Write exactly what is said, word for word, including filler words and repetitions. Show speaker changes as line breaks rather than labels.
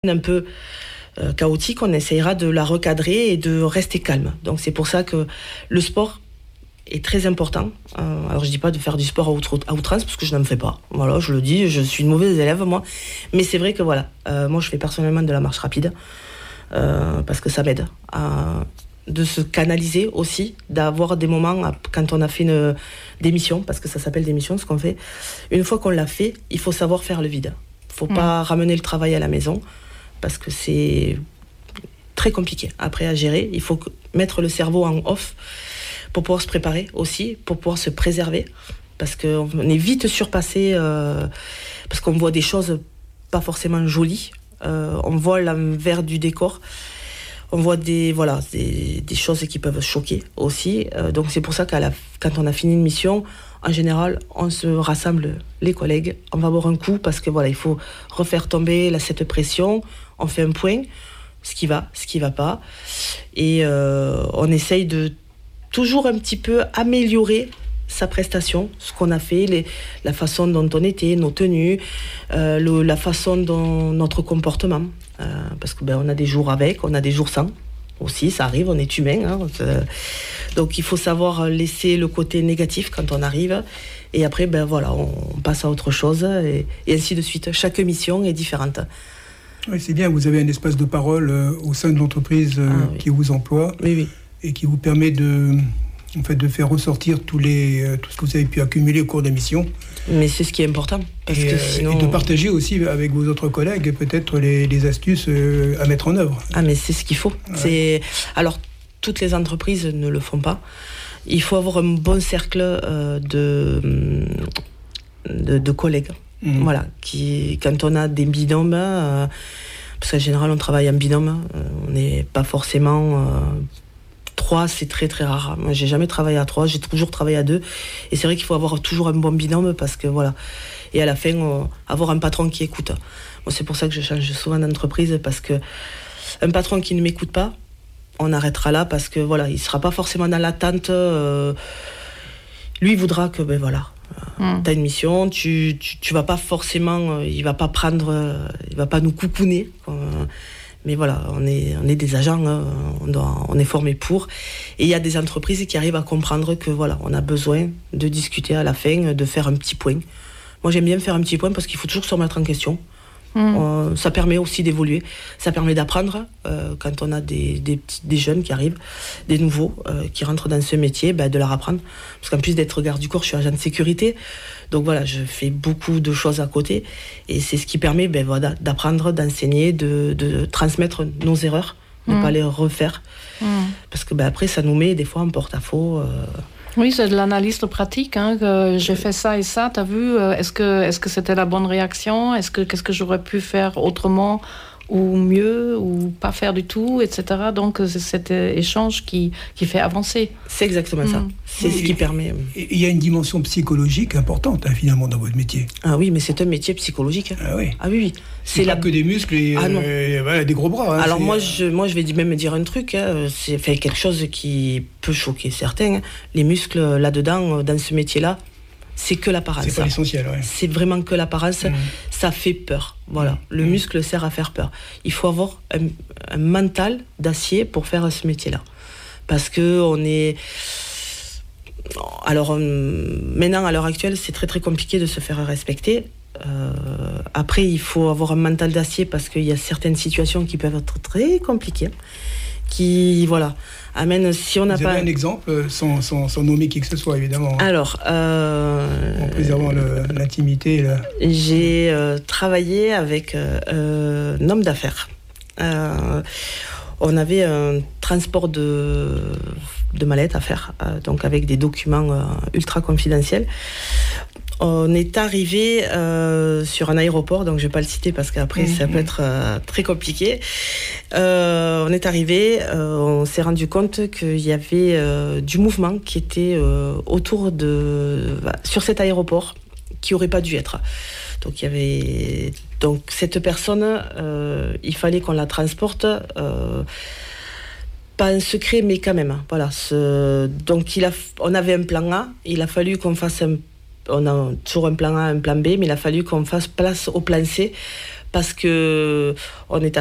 un peu euh, chaotique, on essayera de la recadrer et de rester calme. Donc c'est pour ça que le sport est très important. Euh, alors je dis pas de faire du sport à, outre, à outrance parce que je n'en fais pas. Voilà, je le dis, je suis une mauvaise élève moi. Mais c'est vrai que voilà, euh, moi je fais personnellement de la marche rapide euh, parce que ça m'aide à de se canaliser aussi, d'avoir des moments à, quand on a fait une démission, parce que ça s'appelle démission ce qu'on fait. Une fois qu'on l'a fait, il faut savoir faire le vide. Il faut mmh. pas ramener le travail à la maison. Parce que c'est très compliqué après à gérer. Il faut mettre le cerveau en off pour pouvoir se préparer aussi, pour pouvoir se préserver. Parce qu'on est vite surpassé, euh, parce qu'on voit des choses pas forcément jolies. Euh, on voit l'envers du décor. On voit des, voilà, des, des choses qui peuvent choquer aussi. Euh, donc c'est pour ça qu'à la, quand on a fini une mission, en général, on se rassemble les collègues, on va boire un coup parce que voilà, il faut refaire tomber là, cette pression. On fait un point, ce qui va, ce qui va pas, et euh, on essaye de toujours un petit peu améliorer sa prestation, ce qu'on a fait, les, la façon dont on était, nos tenues, euh, le, la façon dont notre comportement, euh, parce que ben on a des jours avec, on a des jours sans. Aussi, ça arrive, on est humain. Hein, euh, donc il faut savoir laisser le côté négatif quand on arrive. Et après, ben voilà, on, on passe à autre chose et, et ainsi de suite. Chaque mission est différente.
Oui, c'est bien, vous avez un espace de parole euh, au sein de l'entreprise euh, ah, oui. qui vous emploie
oui, oui.
et qui vous permet de, en fait, de faire ressortir tous les, euh, tout ce que vous avez pu accumuler au cours des missions.
Mais c'est ce qui est important. Parce
et,
que sinon...
et de partager aussi avec vos autres collègues peut-être les, les astuces euh, à mettre en œuvre.
Ah mais c'est ce qu'il faut. Ouais. C'est... Alors, toutes les entreprises ne le font pas. Il faut avoir un bon cercle euh, de, de, de collègues. Mmh. Voilà, qui, quand on a des binômes, euh, parce qu'en général on travaille en binôme, euh, on n'est pas forcément euh, trois, c'est très très rare. Moi j'ai jamais travaillé à trois, j'ai toujours travaillé à deux, et c'est vrai qu'il faut avoir toujours un bon binôme parce que voilà, et à la fin euh, avoir un patron qui écoute. Moi c'est pour ça que je change souvent d'entreprise, parce que un patron qui ne m'écoute pas, on arrêtera là parce que voilà, il sera pas forcément dans l'attente. Euh, lui il voudra que ben voilà. Mmh. T'as une mission, tu, tu, tu vas pas forcément, euh, il va pas prendre, euh, il va pas nous coucouner. Euh, mais voilà, on est, on est des agents, hein, on, doit, on est formé pour. Et il y a des entreprises qui arrivent à comprendre que voilà, on a besoin de discuter à la fin, de faire un petit point. Moi, j'aime bien faire un petit point parce qu'il faut toujours se remettre en question. Mmh. Euh, ça permet aussi d'évoluer, ça permet d'apprendre euh, quand on a des, des, petits, des jeunes qui arrivent, des nouveaux euh, qui rentrent dans ce métier, ben, de leur apprendre. Parce qu'en plus d'être garde du corps, je suis agent de sécurité, donc voilà, je fais beaucoup de choses à côté, et c'est ce qui permet ben, voilà, d'apprendre, d'enseigner, de, de transmettre nos erreurs, de ne mmh. pas les refaire, mmh. parce que ben, après ça nous met des fois en porte-à-faux. Euh,
Oui, c'est de l'analyse de pratique. Hein, que j'ai fait ça et ça, t'as vu, est-ce que, est-ce que c'était la bonne réaction? Est-ce que, qu'est-ce que j'aurais pu faire autrement ou mieux ou pas faire du tout, et cetera. Donc, c'est cet échange qui, qui fait avancer.
C'est exactement mmh. ça. C'est et, ce qui permet...
Il y a une dimension psychologique importante, hein, finalement, dans votre métier.
Ah oui, mais c'est un métier psychologique.
Ah oui.
Ah oui, oui.
C'est, c'est pas la... que des muscles et, ah euh, et voilà, des gros bras. Hein,
Alors
c'est...
moi je, moi, je vais même dire un truc. Hein, c'est fait quelque chose qui peut choquer certains. Hein. Les muscles, là-dedans, dans ce métier-là, c'est que l'apparence.
C'est pas l'essentiel, ouais.
C'est vraiment que l'apparence. Mmh. Ça fait peur. Voilà. Mmh. Le muscle sert à faire peur. Il faut avoir un, un mental d'acier pour faire ce métier-là. Parce que on est... Alors, maintenant, à l'heure actuelle, c'est très très compliqué de se faire respecter. Euh, après, il faut avoir un mental d'acier parce qu'il y a certaines situations qui peuvent être très compliquées. Qui, voilà, amène, si on n'a pas...
Vous avez un exemple, sans, sans, sans nommer qui que ce soit, évidemment.
Alors... Euh,
en préservant le, l'intimité. Là.
J'ai euh, travaillé avec euh, un homme d'affaires. Euh, on avait un transport de, de mallettes à faire, euh, donc avec des documents euh, ultra confidentiels. On est arrivé euh, sur un aéroport, donc je ne vais pas le citer parce qu'après mmh. ça peut être euh, très compliqué. Euh, on est arrivé, euh, on s'est rendu compte qu'il y avait euh, du mouvement qui était euh, autour de, bah, sur cet aéroport, qui n'aurait pas dû être. Donc il y avait, donc cette personne, euh, il fallait qu'on la transporte. Euh, Pas un secret, mais quand même. Voilà. Ce... Donc, il a... on avait un plan A. Il a fallu qu'on fasse un. On a toujours un plan A, un plan B, mais il a fallu qu'on fasse place au plan C parce que on est